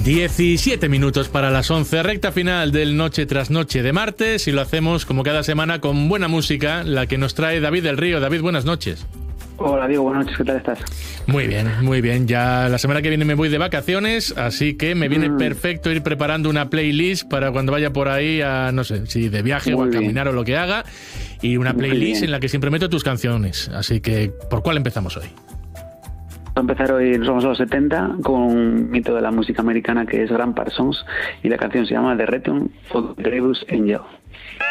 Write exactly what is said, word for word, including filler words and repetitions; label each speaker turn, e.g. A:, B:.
A: diecisiete minutos para las once, recta final del Noche tras Noche de martes, y lo hacemos como cada semana con buena música, la que nos trae David del Río. David, buenas noches.
B: Hola Diego, buenas noches, ¿qué tal estás?
A: Muy bien, muy bien. Ya la semana que viene me voy de vacaciones, así que me viene mm. perfecto ir preparando una playlist para cuando vaya por ahí a, no sé, si de viaje muy o a bien. caminar o lo que haga, y una playlist en la que siempre meto tus canciones. Así que, ¿por cuál empezamos hoy?
B: Vamos a empezar hoy, nos vamos a los setenta, con un mito de la música americana que es Graham Parsons, y la canción se llama The Return of the Grievous Angel.